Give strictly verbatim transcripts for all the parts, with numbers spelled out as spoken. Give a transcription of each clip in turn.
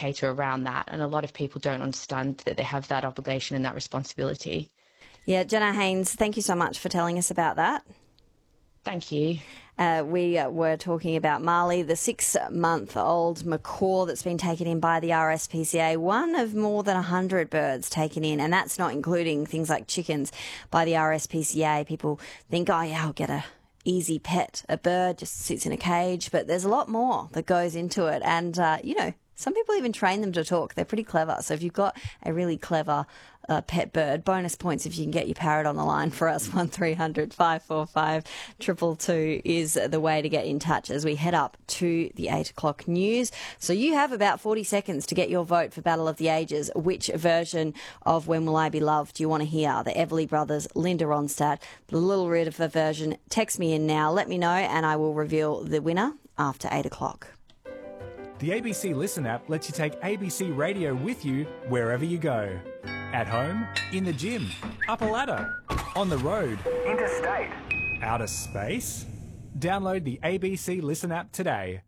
educator around that. And a lot of people don't understand that they have that obligation and that responsibility. Yeah, Jenna Haynes, thank you so much for telling us about that. Thank you. Uh, we uh, were talking about Marley, the six-month-old macaw that's been taken in by the R S P C A, one of more than one hundred birds taken in, and that's not including things like chickens by the R S P C A. People think, oh, yeah, I'll get a easy pet. A bird just sits in a cage, but there's a lot more that goes into it. And, uh, you know, some people even train them to talk. They're pretty clever. So if you've got a really clever uh, pet bird, bonus points if you can get your parrot on the line for us. one three hundred five four five two two two is the way to get in touch as we head up to the eight o'clock news. So you have about forty seconds to get your vote for Battle of the Ages. Which version of When Will I Be Loved do you want to hear? The Everly Brothers, Linda Ronstadt, the Little River version. Text me in now. Let me know and I will reveal the winner after eight o'clock. The A B C Listen app lets you take A B C Radio with you wherever you go. At home, in the gym, up a ladder, on the road, interstate, outer space. Download the A B C Listen app today.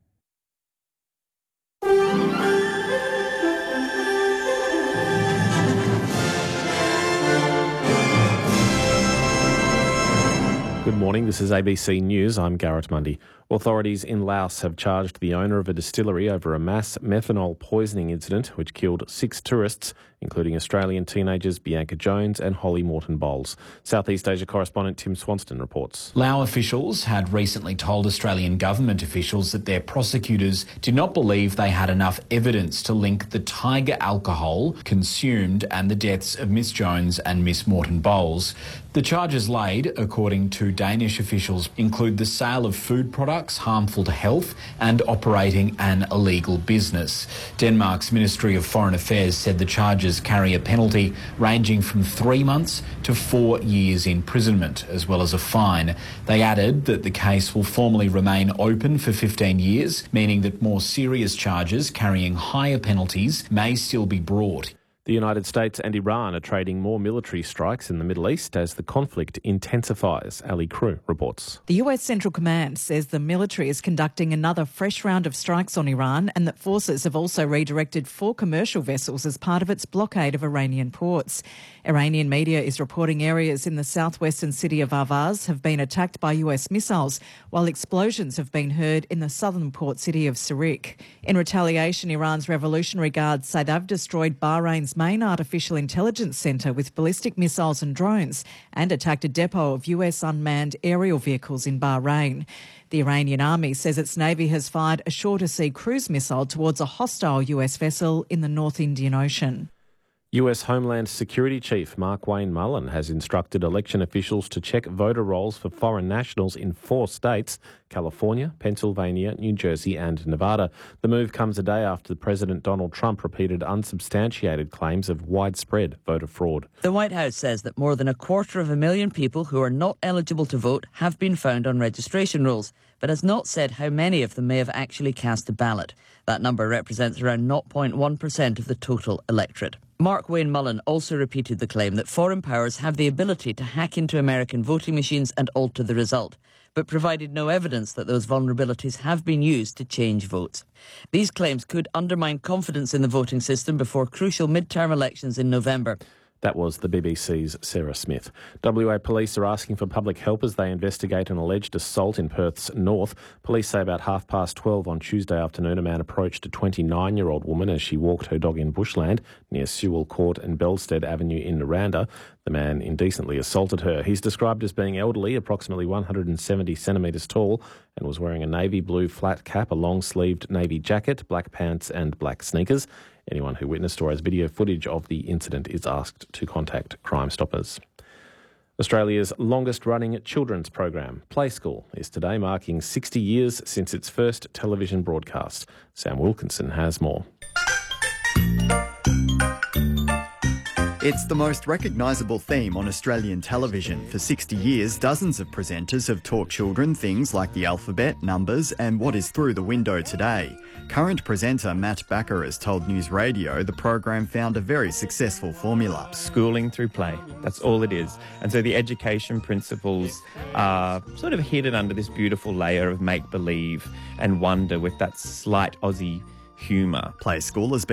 Good morning, this is A B C News. I'm Garrett Mundy. Authorities in Laos have charged the owner of a distillery over a mass methanol poisoning incident which killed six tourists, including Australian teenagers Bianca Jones and Holly Morton-Bowles. Southeast Asia correspondent Tim Swanston reports. Lao officials had recently told Australian government officials that their prosecutors did not believe they had enough evidence to link the tiger alcohol consumed and the deaths of Miss Jones and Miss Morton-Bowles. The charges laid, according to Danish officials, include the sale of food products harmful to health and operating an illegal business. Denmark's Ministry of Foreign Affairs said the charges carry a penalty ranging from three months to four years imprisonment, as well as a fine. They added that the case will formally remain open for fifteen years, meaning that more serious charges carrying higher penalties may still be brought. The United States and Iran are trading more military strikes in the Middle East as the conflict intensifies. Ali Crew reports. The U S Central Command says the military is conducting another fresh round of strikes on Iran and that forces have also redirected four commercial vessels as part of its blockade of Iranian ports. Iranian media is reporting areas in the southwestern city of Avaz have been attacked by U S missiles, while explosions have been heard in the southern port city of Sirik. In retaliation, Iran's Revolutionary Guards say they've destroyed Bahrain's main artificial intelligence centre with ballistic missiles and drones and attacked a depot of U S unmanned aerial vehicles in Bahrain. The Iranian army says its navy has fired a shorter-sea cruise missile towards a hostile U S vessel in the North Indian Ocean. U S Homeland Security Chief Markwayne Mullin has instructed election officials to check voter rolls for foreign nationals in four states: California, Pennsylvania, New Jersey and Nevada. The move comes a day after President Donald Trump repeated unsubstantiated claims of widespread voter fraud. The White House says that more than a quarter of a million people who are not eligible to vote have been found on registration rolls, but has not said how many of them may have actually cast a ballot. That number represents around zero point one percent of the total electorate. Markwayne Mullin also repeated the claim that foreign powers have the ability to hack into American voting machines and alter the result, but provided no evidence that those vulnerabilities have been used to change votes. These claims could undermine confidence in the voting system before crucial midterm elections in November. That was the B B C's Sarah Smith. W A police are asking for public help as they investigate an alleged assault in Perth's north. Police say about half past twelve on Tuesday afternoon, a man approached a twenty-nine-year-old woman as she walked her dog in bushland near Sewell Court and Belstead Avenue in Naranda. The man indecently assaulted her. He's described as being elderly, approximately one hundred seventy centimetres tall, and was wearing a navy blue flat cap, a long-sleeved navy jacket, black pants and black sneakers. Anyone who witnessed or has video footage of the incident is asked to contact Crime Stoppers. Australia's longest-running children's program, Play School, is today marking sixty years since its first television broadcast. Sam Wilkinson has more. It's the most recognisable theme on Australian television. For sixty years, dozens of presenters have taught children things like the alphabet, numbers and what is through the window today. Current presenter Matt Backer has told News Radio the program found a very successful formula. Schooling through play, that's all it is. And so the education principles are sort of hidden under this beautiful layer of make-believe and wonder with that slight Aussie humour. Play School has been